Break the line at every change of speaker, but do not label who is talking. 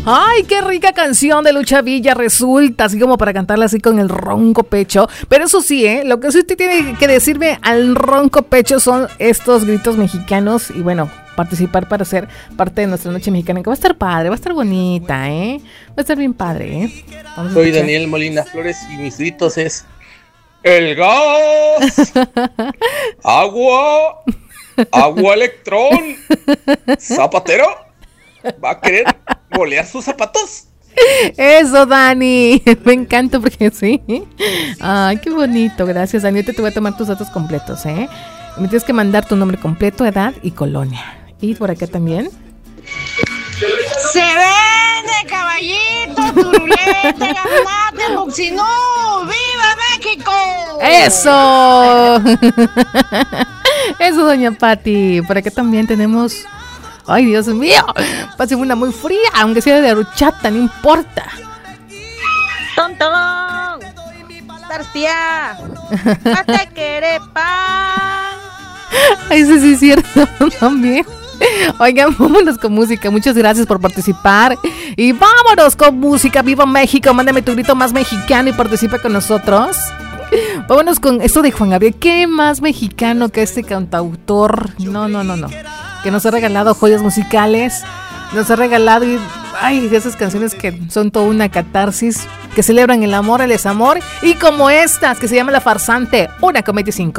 Ay, qué rica canción de Lucha Villa resulta, así como para cantarla así con el ronco pecho. Pero eso sí, lo que sí usted tiene que decirme al ronco pecho son estos gritos mexicanos y bueno, participar para ser parte de nuestra noche mexicana, que va a estar padre, va a estar bonita, va a estar bien padre,
Soy Daniel Molina Flores y mis gritos es el gas, agua electrón, zapatero, ¿va a querer bolear sus zapatos?
Eso, Dani, me encanta porque sí. Ay, qué bonito, gracias, Dani. Te voy a tomar tus datos completos, Me tienes que mandar tu nombre completo, edad y colonia. Y por acá también.
Se vende, caballito, turulete, gaznate, muxinú, ¡viva México!
¡Eso! Eso, doña Pati. Por acá también tenemos... ¡Ay, Dios mío! Pásame una muy fría, aunque sea de horchata, no importa.
¡Tontón! ¡Tartía! ¡Pate quere pan!
Ay, sí, es cierto, también. Oigan, vámonos con música. Muchas gracias por participar. Y vámonos con música. ¡Viva México! Mándame tu grito más mexicano y participa con nosotros. Vámonos con esto de Juan Gabriel. ¿Qué más mexicano que este cantautor? No. Que nos ha regalado joyas musicales. Nos ha regalado esas canciones que son toda una catarsis, que celebran el amor, el desamor. Y como estas, que se llama La Farsante, una comedia 5.